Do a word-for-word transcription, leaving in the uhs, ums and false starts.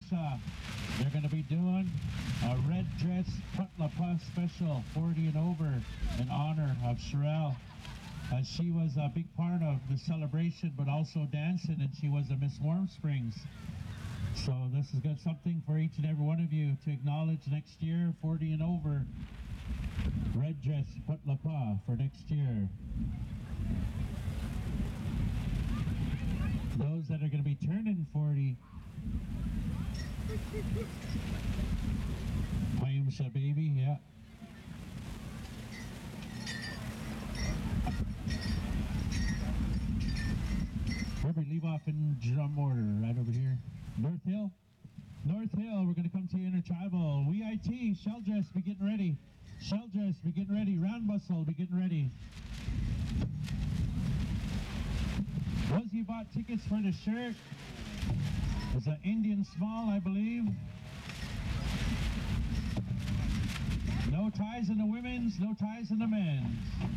Russia. They're going to be doing a red dress Putlapa special, forty and over, in honor of Sherelle. Uh, she was a big part of the celebration, but also dancing, and she was a Miss Warm Springs. So this is good, something for each and every one of you to acknowledge next year, forty and over, red dress Putlapa for next year. Those that are going to be turning forty, Mayumsa baby, yeah. Where we leave off in drum order, right over here. North Hill? North Hill, we're going to come to you intertribal. W I T, shell dress, be getting ready. Shell dress, be getting ready. Round bustle, be getting ready. Rosie bought tickets for the shirt. It's an Indian small, I believe. No ties in the women's, no ties in the men's.